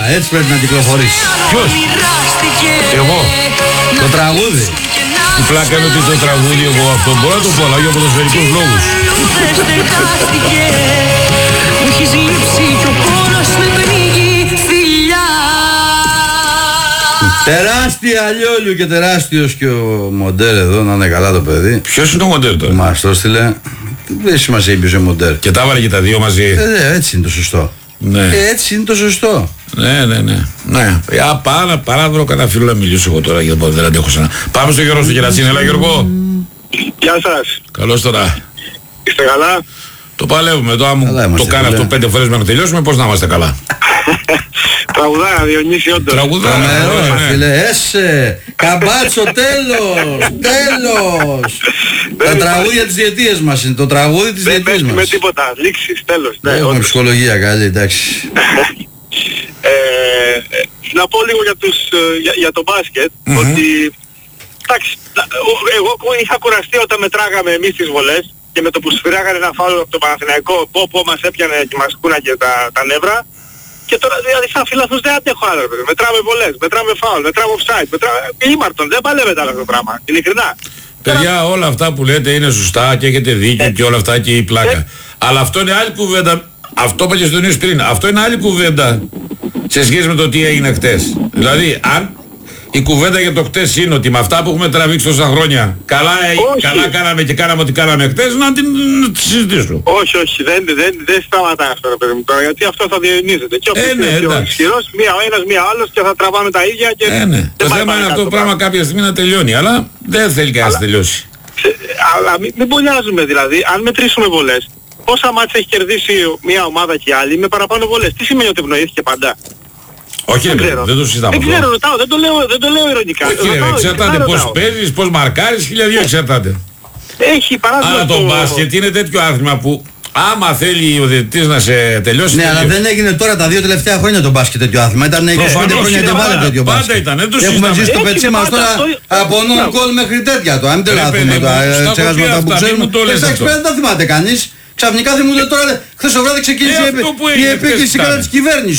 έτσι πρέπει να κυκλοφορήσει. Ποιος? Εγώ. Το τραγούδι. Η πλάκα είναι ότι το τραγούδι εγώ αυτό μπορώ να το πω, αλλά για ποδοσφαιρικούς λόγους. Τεράστια Λιόλιου και τεράστιος και ο Μοντέρ εδώ, να είναι καλά το παιδί. Ποιος είναι ο Μοντέρ τώρα? Μας το έστειλε. Δεν σημασία είπε ο Μοντέρ. Και τα βάλε και τα δύο μαζί. Έτσι είναι το σωστό. Ναι. Έτσι είναι το σωστό. Ναι. Παράδρο κατά φίλο να μιλήσω εγώ τώρα, γιατί δεν αντέχω σαν. Πάμε στο Γιώργο στο Κερατσίνη. Έλα Γιώργο. Γεια σας. Καλώς τώρα. Είστε καλά? Το παλεύουμε. Το άμα το κάνει αυτό 5 φορές μέχρι να τελειώσουμε, πώς να είμαστε καλά. Τραγουδάρα, Διονύση, όντως. Τραγουδάρα, φίλε, έσε, καμπάτσο, τέλος. Τα τραγούδια της διετίας μας είναι, το τραγούδι της διετίας μας. Με τίποτα, λήξεις, τέλος. Έχουμε ψυχολογία καλή, εντάξει. Να πω λίγο για το μπάσκετ, ότι εντάξει, εγώ είχα κουραστεί όταν μετράγαμε εμείς τις βολές και με το που σφυράγανε ένα φάουλ από το Παναθηναϊκό, πω μας έπιανε και μας κούναγε τα νεύρα. Και τώρα δηλαδή σαν φίλαθος δεν αντέχω άλλο, παιδί. Μετράμε βολές, μετράμε φάουλ, μετράμε offside, μετράμε ήμαρτον, δεν παλεύεται άλλο αυτό το πράγμα, ειλικρινά. Παιδιά, όλα αυτά που λέτε είναι σωστά και έχετε δίκιο και όλα αυτά και η πλάκα. Αλλά αυτό είναι άλλη κουβέντα. Αυτό είπα και στον Ιωσή πριν. Αυτό είναι άλλη κουβέντα σε σχέση με το τι έγινε χτες. Δηλαδή, αν η κουβέντα για το χτες είναι ότι με αυτά που έχουμε τραβήξει τόσα χρόνια καλά κάναμε και κάναμε ό,τι κάναμε χτες, να την συζητήσω. Όχι, δεν σταματάει αυτό, ρε παιδί μου, τώρα, γιατί αυτό θα διαιωνίζεται. Και όποιος είναι πιο ισχυρός, μία ο ένας, μία ο άλλος και θα τραβάμε τα ίδια και... Το θέμα είναι αυτό το πράγμα κάποια στιγμή να τελειώνει, αλλά δεν θέλει κανείς να τελειώσει. Αλλά μην μπολιάζουμε δηλαδή, αν μετρήσουμε βολές, πόσα μάτια έχει κερδίσει μία ομάδα και άλλη με παραπάνω βολές. Τι σημαίνει ότι ευνοήθηκε παντά? Όχι, δεν το συζητάμε. Δεν ξέρω, ρωτάω, δεν το λέω ειρωνικά. Όχι, εξαρτάται πώς παίζεις, πώς μαρκάρεις, 1002 εξαρτάται. Έχει παράδειγμα. Αλλά το μπάσκετ είναι τέτοιο άθλημα που άμα θέλει ο διαιτητής να σε τελειώσει. Ναι, αλλά δεν έγινε τώρα τα 2 τελευταία χρόνια το μπάσκετ τέτοιο άθλημα. Ήταν 25 χρόνια και βάλε τέτοιο μπάσκετ. Πάντα ήταν, δεν το συζητάμε. Έχουμε ζήσει το πετσί μας τώρα από non-call μέχρι τέτοια το. Αν δεν λάθουμε τα ξεχάσματα που ξέρουμε. Εντάξει, δεν τα θυμάται κανείς. Ξαφνικά θυμούνται τώρα, χθες το βράδυ ξεκίνησε η επίκριση κατά της κυβέρνησης.